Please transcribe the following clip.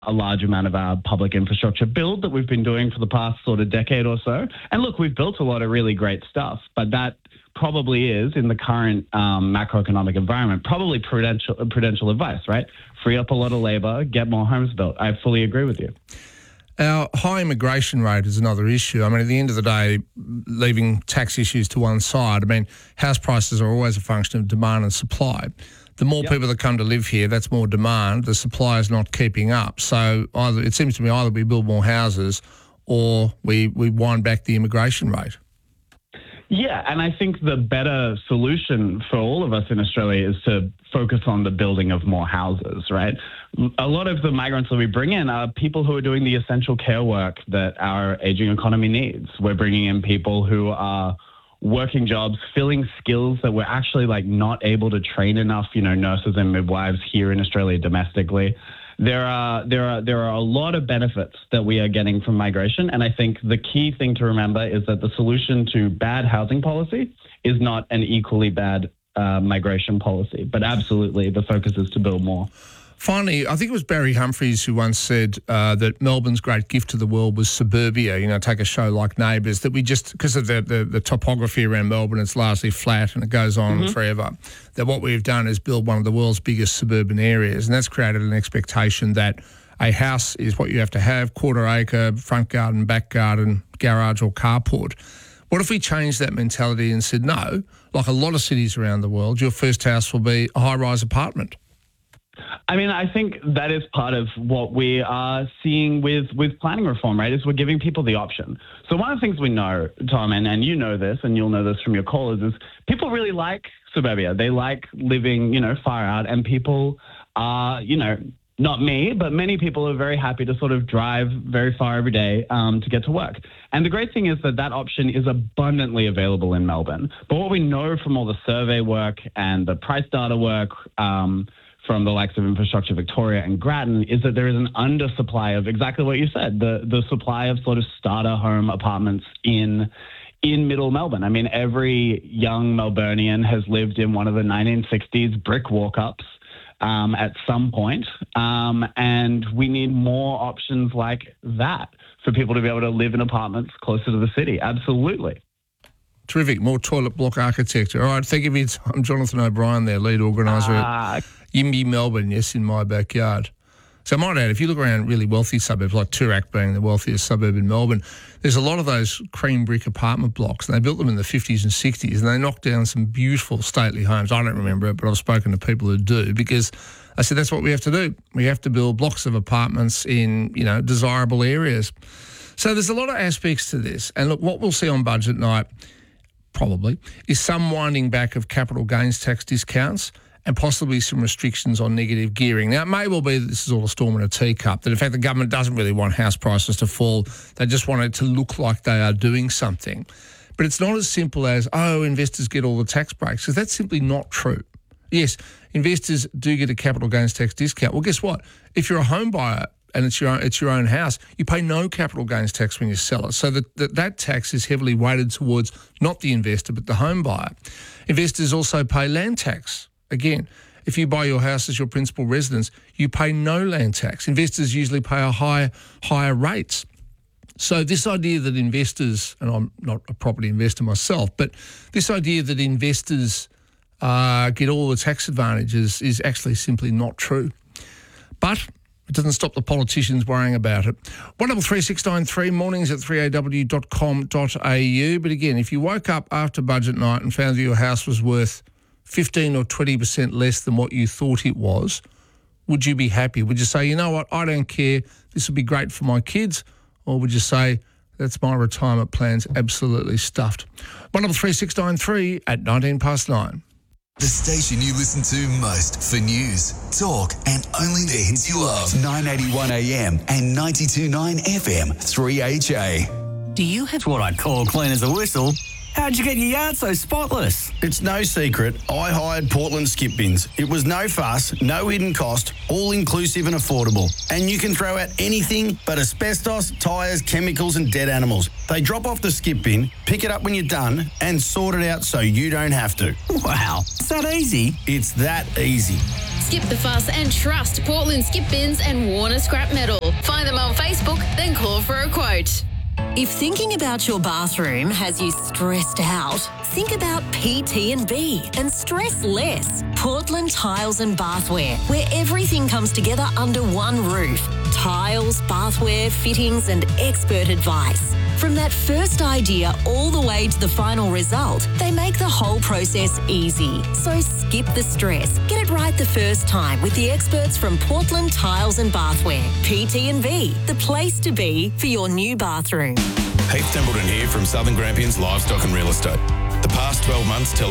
a large amount of our public infrastructure build that we've been doing for the past sort of decade or so. And look, we've built a lot of really great stuff, but that probably is, in the current macroeconomic environment, probably prudential advice, right? Free up a lot of labour, get more homes built. I fully agree with you. Our high immigration rate is another issue. I mean, at the end of the day, leaving tax issues to one side, I mean, house prices are always a function of demand and supply. The more people that come to live here, that's more demand. The supply is not keeping up. So it seems to me either we build more houses or we wind back the immigration rate. Yeah, and I think the better solution for all of us in Australia is to focus on the building of more houses, right? A lot of the migrants that we bring in are people who are doing the essential care work that our aging economy needs. We're bringing in people who are working jobs, filling skills that we're actually not able to train enough, nurses and midwives here in Australia domestically. There are a lot of benefits that we are getting from migration, and I think the key thing to remember is that the solution to bad housing policy is not an equally bad migration policy, but absolutely the focus is to build more. Finally, I think it was Barry Humphries who once said that Melbourne's great gift to the world was suburbia. Take a show like Neighbours, that we just, because of the topography around Melbourne, it's largely flat and it goes on forever, that what we've done is build one of the world's biggest suburban areas, and that's created an expectation that a house is what you have to have, quarter acre, front garden, back garden, garage or carport. What if we changed that mentality and said, no, like a lot of cities around the world, your first house will be a high-rise apartment? I mean, I think that is part of what we are seeing with planning reform, right, is we're giving people the option. So one of the things we know, Tom, and you know this, and you'll know this from your callers, is people really like suburbia. They like living, far out, and people are, not me, but many people are very happy to sort of drive very far every day to get to work. And the great thing is that option is abundantly available in Melbourne. But what we know from all the survey work and the price data work from the likes of Infrastructure Victoria and Grattan is that there is an undersupply of exactly what you said, the supply of sort of starter home apartments in middle Melbourne. I mean, every young Melburnian has lived in one of the 1960s brick walk-ups at some point, and we need more options like that for people to be able to live in apartments closer to the city. Absolutely. Terrific. More toilet block architecture. All right, thank you for your time. Jonathan O'Brien there, lead organiser at Yimby Melbourne, yes, in my backyard. So I might add, if you look around really wealthy suburbs, like Toorak being the wealthiest suburb in Melbourne, there's a lot of those cream brick apartment blocks, and they built them in the 50s and 60s, and they knocked down some beautiful stately homes. I don't remember it, but I've spoken to people who do, because I said that's what we have to do. We have to build blocks of apartments in, desirable areas. So there's a lot of aspects to this. And look, what we'll see on budget night, probably, is some winding back of capital gains tax discounts and possibly some restrictions on negative gearing. Now, it may well be that this is all a storm in a teacup, that in fact the government doesn't really want house prices to fall. They just want it to look like they are doing something. But it's not as simple as, investors get all the tax breaks, because that's simply not true. Yes, investors do get a capital gains tax discount. Well, guess what? If you're a home buyer and it's your own house, you pay no capital gains tax when you sell it. So that tax is heavily weighted towards not the investor but the home buyer. Investors also pay land tax. Again, if you buy your house as your principal residence, you pay no land tax. Investors usually pay higher rates. So this idea that investors, and I'm not a property investor myself, but this idea that investors get all the tax advantages is actually simply not true. But it doesn't stop the politicians worrying about it. 133693, mornings at 3aw.com.au. But again, if you woke up after budget night and found that your house was worth 15 or 20% less than what you thought it was, would you be happy? Would you say, you know what, I don't care, this would be great for my kids? Or would you say, that's my retirement plan's absolutely stuffed? 133693 at 9. The station you listen to most for news, talk, and only the hits you love. 981 AM and 92.9 FM, 3HA. Do you have what I'd call clean as a whistle? How'd you get your yard so spotless? It's no secret. I hired Portland Skip Bins. It was no fuss, no hidden cost, all inclusive and affordable. And you can throw out anything but asbestos, tyres, chemicals and dead animals. They drop off the skip bin, pick it up when you're done and sort it out so you don't have to. Wow, it's that easy. It's that easy. Skip the fuss and trust Portland Skip Bins and Warner Scrap Metal. Find them on Facebook, then call for a quote. If thinking about your bathroom has you stressed out, think about PT&B and stress less. Portland Tiles and Bathware, where everything comes together under one roof. Tiles, bathware, fittings and expert advice. From that first idea all the way to the final result, they make the whole process easy. So skip the stress. Get it right the first time with the experts from Portland Tiles and Bathware. PT&B, the place to be for your new bathroom. Heath Templeton here from Southern Grampians Livestock and Real Estate. The past 12 months tell